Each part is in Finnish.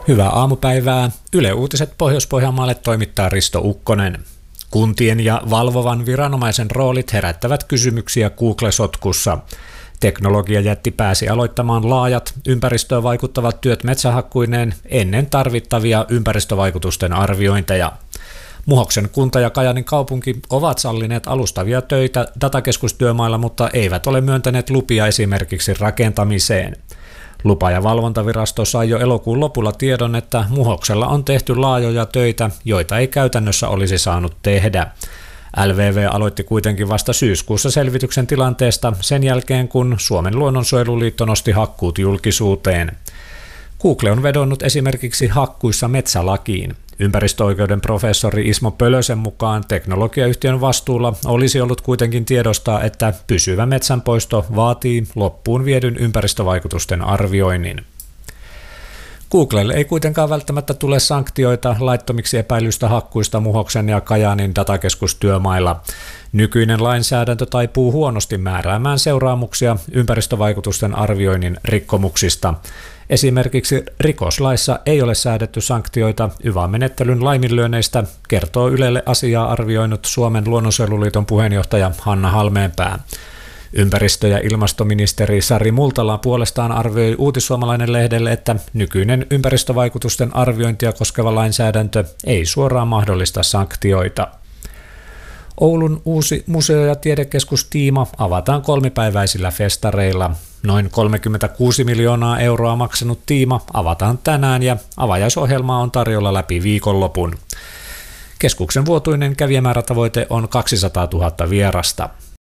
Hyvää aamupäivää. Yle Uutiset Pohjois-Pohjanmaalle toimittaa Risto Ukkonen. Kuntien ja valvovan viranomaisen roolit herättävät kysymyksiä Google-sotkussa. Teknologiajätti pääsi aloittamaan laajat ympäristöön vaikuttavat työt metsähakkuineen ennen tarvittavia ympäristövaikutusten arviointeja. Muhoksen kunta ja Kajaanin kaupunki ovat sallineet alustavia töitä datakeskustyömailla, mutta eivät ole myöntäneet lupia esimerkiksi rakentamiseen. Lupa- ja valvontavirasto sai jo elokuun lopulla tiedon, että Muhoksella on tehty laajoja töitä, joita ei käytännössä olisi saanut tehdä. LVV aloitti kuitenkin vasta syyskuussa selvityksen tilanteesta sen jälkeen, kun Suomen luonnonsuojeluliitto nosti hakkuut julkisuuteen. Google on vedonnut esimerkiksi hakkuissa metsälakiin. Ympäristöoikeuden professori Ismo Pölösen mukaan teknologiayhtiön vastuulla olisi ollut kuitenkin tiedostaa, että pysyvä metsänpoisto vaatii loppuun viedyn ympäristövaikutusten arvioinnin. Googlelle ei kuitenkaan välttämättä tule sanktioita laittomiksi epäilystä hakkuista Muhoksen ja Kajaanin datakeskustyömailla. Nykyinen lainsäädäntö taipuu huonosti määräämään seuraamuksia ympäristövaikutusten arvioinnin rikkomuksista. Esimerkiksi rikoslaissa ei ole säädetty sanktioita yva-menettelyn laiminlyönneistä, kertoo Ylelle asiaa arvioinut Suomen luonnonsuojeluliiton puheenjohtaja Hanna Halmeenpää. Ympäristö- ja ilmastoministeri Sari Multala puolestaan arvioi Uutissuomalainen-lehdelle, että nykyinen ympäristövaikutusten arviointia koskeva lainsäädäntö ei suoraan mahdollista sanktioita. Oulun uusi museo- ja tiedekeskus Tiima avataan 3-päiväisillä festareilla. Noin 36 miljoonaa euroa maksanut Tiima avataan tänään ja avajaisohjelmaa on tarjolla läpi viikonlopun. Keskuksen vuotuinen kävijämäärätavoite on 200 000 vierasta.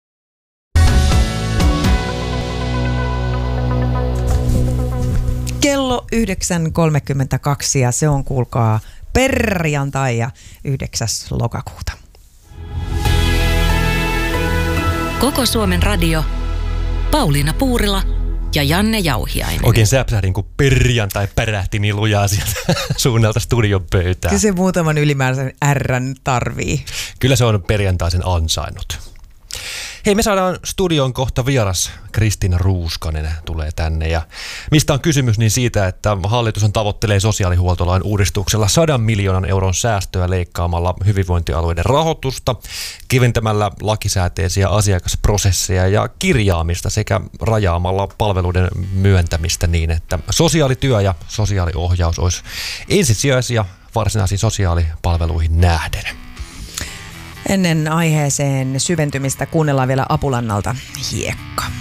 Kello 9.32 ja se on, kuulkaa, perjantai ja 9. lokakuuta. Koko Suomen radio, Pauliina Puurila ja Janne Jauhiainen. Oikein säpsähdin, kun perjantai pärähti niin lujaa sieltä suunnalta studion pöytään. Kyllä se muutaman ylimääräisen R:n tarvii. Kyllä se on perjantaisen ansainnut. Hei, me saadaan studion kohta vieras. Kristiina Ruuskanen tulee tänne. Ja mistä on kysymys, niin siitä, että hallitus tavoittelee sosiaalihuoltolain uudistuksella 100 miljoonan euron säästöä leikkaamalla hyvinvointialueiden rahoitusta, keventämällä lakisääteisiä asiakasprosesseja ja kirjaamista sekä rajaamalla palveluiden myöntämistä niin, että sosiaalityö ja sosiaaliohjaus olisi ensisijaisia varsinaisiin sosiaalipalveluihin nähden. Ennen aiheeseen syventymistä kuunnellaan vielä Apulannalta Hiekka.